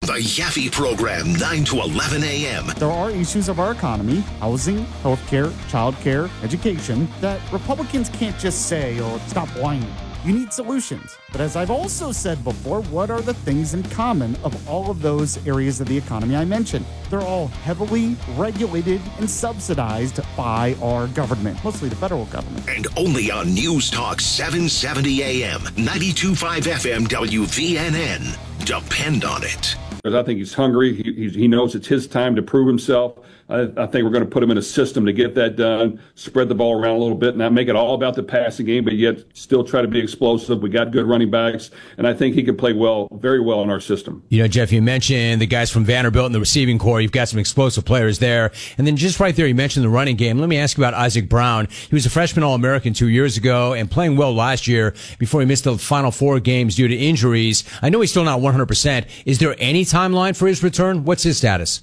The Yaffe Program, 9 to 11 a.m. There are issues of our economy, housing, healthcare, childcare, education, that Republicans can't just say, oh, stop whining. You need solutions. But as I've also said before, what are the things in common of all of those areas of the economy I mentioned? They're all heavily regulated and subsidized by our government, mostly the federal government. And only on News Talk 770 AM, 92.5 FM WVNN. Depend on it. I think he's hungry. He knows it's his time to prove himself. I think we're going to put him in a system to get that done, spread the ball around a little bit, not make it all about the passing game, but yet still try to be explosive. We got good running backs, and I think he can play very well in our system. You know, Jeff, you mentioned the guys from Vanderbilt in the receiving corps. You've got some explosive players there. And then just right there, you mentioned the running game. Let me ask you about Isaac Brown. He was a freshman All-American 2 years ago and playing well last year before he missed the final 4 games due to injuries. I know he's still not 100%. Is there any timeline for his return? What's his status?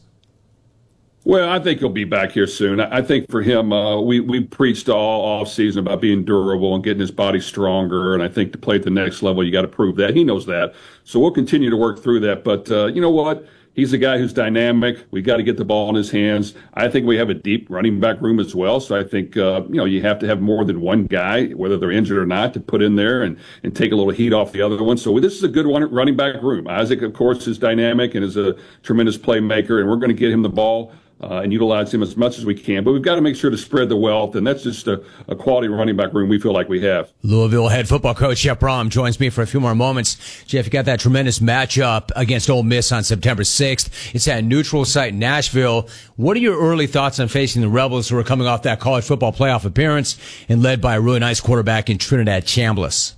Well, I think he'll be back here soon. I think for him, we preached all offseason about being durable and getting his body stronger. And I think to play at the next level, you got to prove that. He knows that. So we'll continue to work through that. But you know what? He's a guy who's dynamic. We got to get the ball in his hands. I think we have a deep running back room as well. So I think, you have to have more than one guy, whether they're injured or not, to put in there and take a little heat off the other one. So this is a good running back room. Isaac, of course, is dynamic and is a tremendous playmaker, and we're going to get him the ball and utilize him as much as we can. But we've got to make sure to spread the wealth, and that's just a quality running back room we feel like we have. Louisville head football coach Jeff Brom joins me for a few more moments. Jeff, you got that tremendous matchup against Ole Miss on September 6th. It's at a neutral site in Nashville. What are your early thoughts on facing the Rebels, who are coming off that college football playoff appearance and led by a really nice quarterback in Trinidad Chambliss?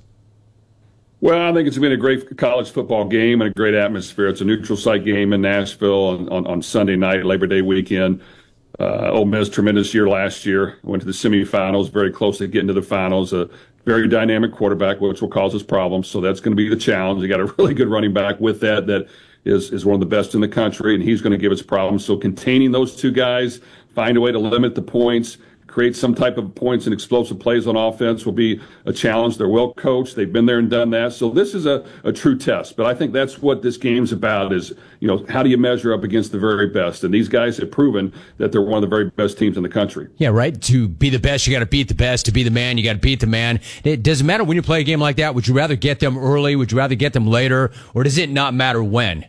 Well, I think it's been a great college football game and a great atmosphere. It's a neutral site game in Nashville on Sunday night, Labor Day weekend. Ole Miss, tremendous year last year. Went to the semifinals, very close to getting to the finals. A very dynamic quarterback, which will cause us problems. So that's going to be the challenge. You got a really good running back with that is one of the best in the country, and he's going to give us problems. So containing those two guys, find a way to limit the points, create some type of points and explosive plays on offense will be a challenge. They're well coached. They've been there and done that. So this is a true test. But I think that's what this game's about is, how do you measure up against the very best? And these guys have proven that they're one of the very best teams in the country. Yeah, right. To be the best, you got to beat the best. To be the man, you got to beat the man. It doesn't matter when you play a game like that. Would you rather get them early? Would you rather get them later? Or does it not matter when?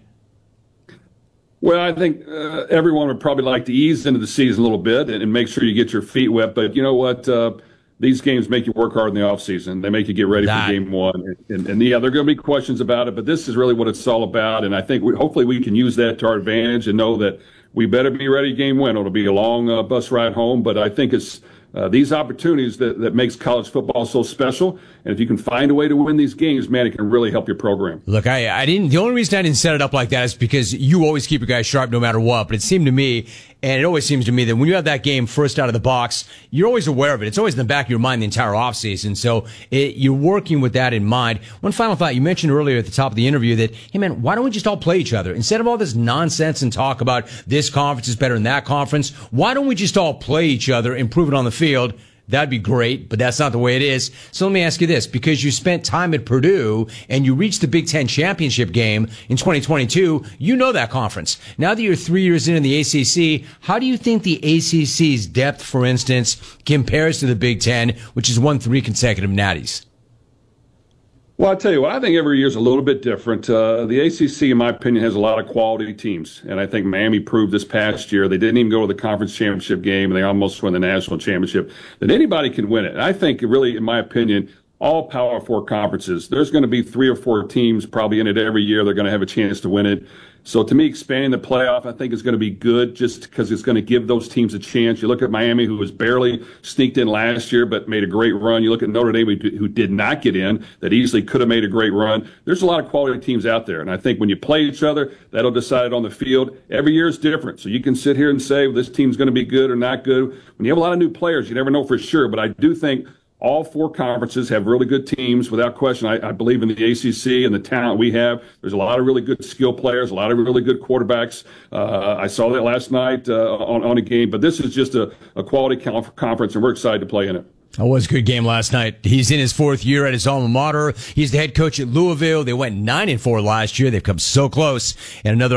Well, I think everyone would probably like to ease into the season a little bit and make sure you get your feet wet. But you know what? These games make you work hard in the offseason. They make you get ready for game one. And yeah, there are going to be questions about it, but this is really what it's all about. And I think hopefully we can use that to our advantage and know that we better be ready game one. It'll be a long bus ride home, but I think it's these opportunities that makes college football so special. And if you can find a way to win these games, man, it can really help your program. Look, the only reason I didn't set it up like that is because you always keep your guys sharp no matter what. But it seemed to me, and it always seems to me, that when you have that game first out of the box, you're always aware of it. It's always in the back of your mind the entire offseason. So you're working with that in mind. One final thought. You mentioned earlier at the top of the interview that, hey, man, why don't we just all play each other? Instead of all this nonsense and talk about this conference is better than that conference, why don't we just all play each other and prove it on the field? That'd be great, but that's not the way it is. So let me ask you this, because you spent time at Purdue and you reached the Big Ten championship game in 2022, you know that conference. Now that you're 3 years in the ACC, how do you think the ACC's depth, for instance, compares to the Big Ten, which has won 3 consecutive natties? Well, I'll tell you what, I think every year is a little bit different. The ACC, in my opinion, has a lot of quality teams. And I think Miami proved this past year, they didn't even go to the conference championship game, and they almost won the national championship, that anybody can win it. And I think really, in my opinion, all Power 4 conferences, there's going to be 3 or 4 teams probably in it every year. They're going to have a chance to win it. So to me, expanding the playoff, I think is going to be good just because it's going to give those teams a chance. You look at Miami, who was barely sneaked in last year, but made a great run. You look at Notre Dame, who did not get in, that easily could have made a great run. There's a lot of quality teams out there. And I think when you play each other, that'll decide it on the field. Every year is different. So you can sit here and say, well, this team's going to be good or not good. When you have a lot of new players, you never know for sure. But I do think all 4 conferences have really good teams, without question. I believe in the ACC and the talent we have. There's a lot of really good skill players, a lot of really good quarterbacks. I saw that last night on a game. But this is just a quality conference, and we're excited to play in it. That was a good game last night. He's in his 4th year at his alma mater. He's the head coach at Louisville. They went 9-4 last year. They've come so close. And another